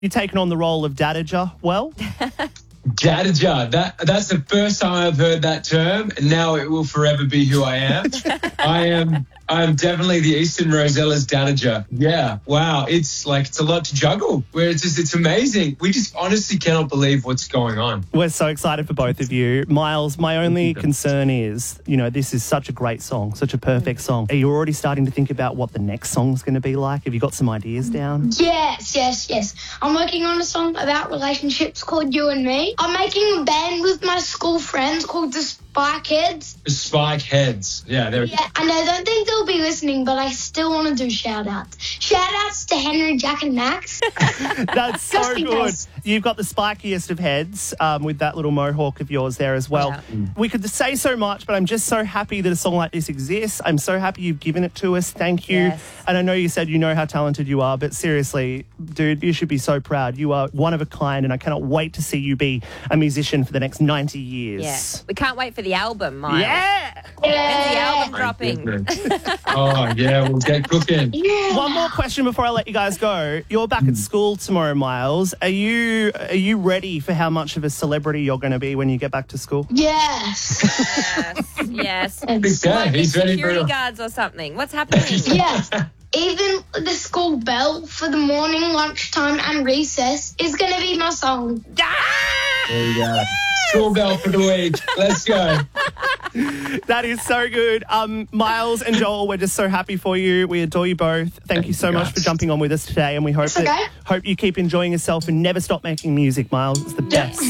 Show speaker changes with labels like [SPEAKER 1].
[SPEAKER 1] You've taken on the role of Dadager well.
[SPEAKER 2] Dadager. That's the first time I've heard that term, and now it will forever be who I am. I am definitely the Eastern Rosella's Dadager. Yeah. Wow. It's a lot to juggle. It's amazing. We just honestly cannot believe what's going on.
[SPEAKER 1] We're so excited for both of you. Miles, my only concern is, this is such a great song, such a perfect song. Are you already starting to think about what the next song's going to be like? Have you got some ideas down?
[SPEAKER 3] Yes. I'm working on a song about relationships called You and Me. I'm making a band with my school friends called the Spike Heads.
[SPEAKER 2] The Spike Heads. Yeah,
[SPEAKER 3] and I don't think they'll be listening, but I still want to do shout-outs. Shout-outs to Henry, Jack and Max.
[SPEAKER 1] That's so good. You've got the spikiest of heads with that little mohawk of yours there as well. Yeah. We could say so much, but I'm just so happy that a song like this exists. I'm so happy you've given it to us. Thank you.
[SPEAKER 4] Yes.
[SPEAKER 1] And I know you said you know how talented you are, but seriously, dude, you should be so proud. You are one of a kind, and I cannot wait to see you be a musician for the next 90 years.
[SPEAKER 4] Yeah. We can't wait for the album, Miles.
[SPEAKER 1] Yeah!
[SPEAKER 4] When's the album dropping?
[SPEAKER 2] Oh, yeah, we'll get cooking.
[SPEAKER 3] Yeah.
[SPEAKER 1] One more question before I let you guys go. You're back at school tomorrow, Miles. Are you ready for how much of a celebrity you're going to be when you get back to school?
[SPEAKER 3] Yes.
[SPEAKER 4] Yes.
[SPEAKER 2] He's ready
[SPEAKER 4] Security guards or something. What's happening?
[SPEAKER 3] Yes. Even the school bell for the morning, lunchtime and recess is going to be my song.
[SPEAKER 2] There you go. School bell for the week. Let's go.
[SPEAKER 1] That is so good. Miles and Joel, we're just so happy for you. We adore you both. Thank you so much for jumping on with us today, and we hope you keep enjoying yourself and never stop making music, Miles. It's the best.